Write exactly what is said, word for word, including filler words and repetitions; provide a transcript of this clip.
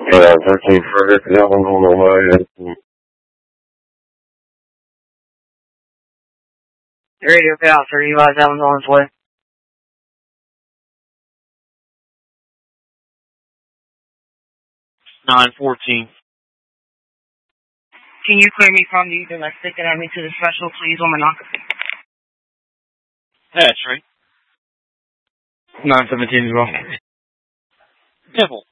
Yeah, thirteen Frederick, that one's on the way. Radio payout, sir. You guys, that one's on its way. nine fourteen. Can you clear me from the domestic and add me to the special, please, on Monocacy? That's right. nine seventeen as well. Devil.